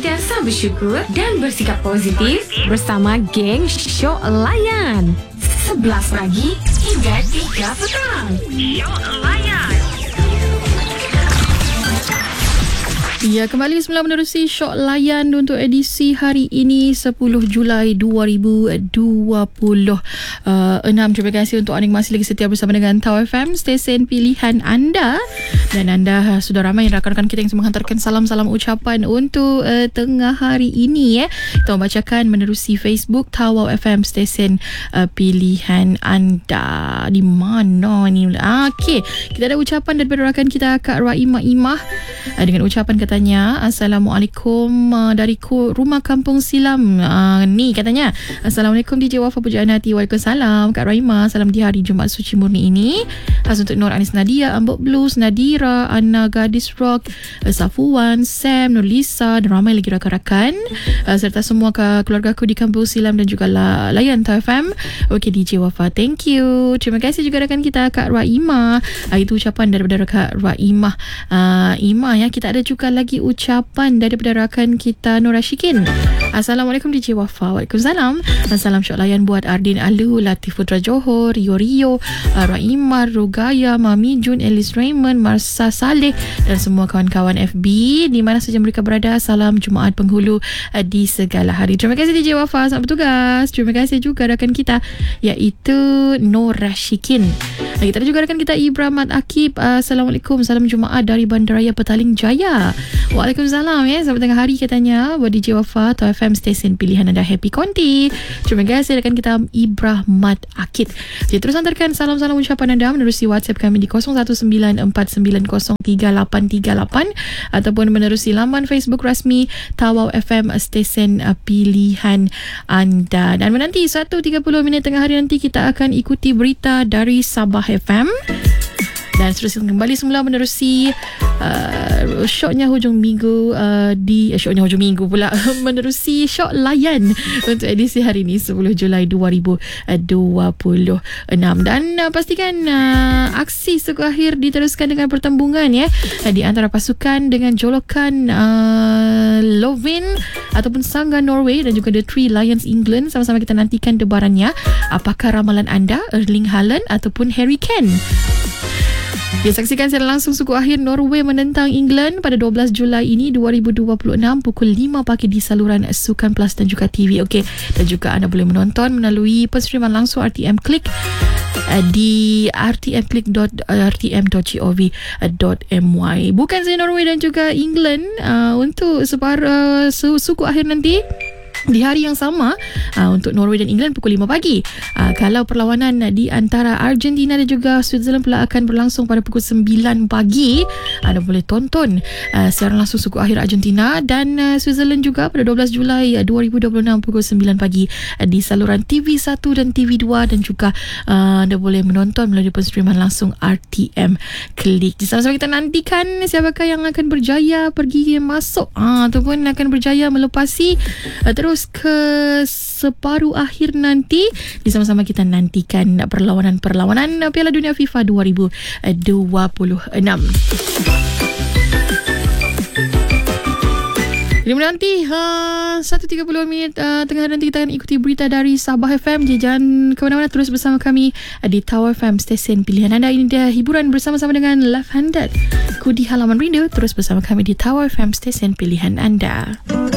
sentiasa bersyukur dan bersikap positif bersama geng Syok Layan. 11 pagi hingga 3 petang. Syok Layan. Ya, kembali semula menerusi Syok Layan untuk edisi hari ini 10 Julai 2026. Terima kasih untuk anda yang masih lagi setia bersama dengan Tower FM, stesen pilihan anda. Dan anda sudah ramai rakan-rakan kita yang menghantarkan salam-salam ucapan untuk tengah hari ini. Kita membacakan menerusi Facebook Tower FM, stesen pilihan anda. Di mana ni? Okey, kita ada ucapan daripada rakan kita Kak Raimah Imah dengan ucapan katanya, Assalamualaikum dari rumah Kampung Silam. Ni katanya, Assalamualaikum DJ Wafa Pujaan Hati. Waalaikumsalam Kak Raimah. Salam di hari Jumaat Suci Murni ini. Khas untuk Nur Anis Nadia, Ambok Blues, Nadira, Anna Gadis Rock, Safuwan, Sam, Nurlisa dan ramai lagi rakan-rakan serta semua keluarga aku di Kampung Silam dan juga layan TFM. Okey DJ Wafa, thank you. Terima kasih juga rakan kita Kak Raimah. Itu ucapan daripada Kak Raimah Imah ya. Kita ada juga lagi ucapan daripada rakan kita Nur Rashikin. Assalamualaikum DJ Wafa. Waalaikumsalam. Salam Syok Layan buat Ardin Alu, Latif Putra Johor, Rio, Raimah, Rugaya, Mami Jun, Elis Raymond, Marsa Saleh dan semua kawan-kawan FB di mana saja mereka berada. Salam Jumaat penghulu di segala hari. Terima kasih DJ Wafa, selamat bertugas. Terima kasih juga rakan kita iaitu Nur Rashikin. Kita ada juga rakan kita Ibrahim Akib. Assalamualaikum. Salam Jumaat dari Bandaraya Petaling Jaya. Waalaikumsalam ya. Selamat tengah hari katanya buat DJ Wafa, Toh FM stesen pilihan anda. Happy Konti. Terima kasih rakan kita Ibrahim Akid. Jadi terus hantarkan salam-salam ucapan anda menerusi WhatsApp kami di 0194903838 ataupun menerusi laman Facebook rasmi Tawau FM stesen pilihan anda. Dan menanti 1.30 tengah hari nanti kita akan ikuti berita dari Sabah FM. Dan seterusnya kembali semula menerusi syoknya hujung minggu syoknya hujung minggu pula menerusi Syok Layan untuk edisi hari ini 10 Julai 2026. Dan pastikan aksi suku akhir diteruskan dengan pertembungan ya di antara pasukan dengan jolokan Lovin ataupun Sangga Norway dan juga The Three Lions England. Sama-sama kita nantikan debarannya. Apakah ramalan anda Erling Haaland ataupun Harry Kane? Ya, saksikan secara langsung suku akhir Norway menentang England pada 12 Julai ini 2026 pukul 5 pagi di saluran Sukan Plus dan juga TV. Okey, dan juga anda boleh menonton melalui penstreaman langsung RTM Klik di rtm.gov.my. Bukan saja Norway dan juga England untuk suku akhir nanti di hari yang sama untuk Norway dan England pukul 5 pagi. Kalau perlawanan di antara Argentina dan juga Switzerland pula akan berlangsung pada pukul 9 pagi. Anda boleh tonton secara langsung suku akhir Argentina dan Switzerland juga pada 12 Julai 2026 pukul 9 pagi di saluran TV1 dan TV2 dan juga anda boleh menonton melalui penstreaman langsung RTM Klik. Sama-sama kita nantikan siapakah yang akan berjaya pergi masuk ataupun akan berjaya melepasi terus ke separuh akhir nanti. Sama-sama kita nantikan perlawanan Piala Dunia FIFA 2026. Jadi menanti 1.30 tengah nanti kita akan ikuti berita dari Sabah FM. Jangan ke mana-mana, terus bersama kami di Tower FM stesen pilihan anda. Ini dia hiburan bersama-sama dengan Left Handed Ku di halaman rindu. Terus bersama kami di Tower FM stesen pilihan anda.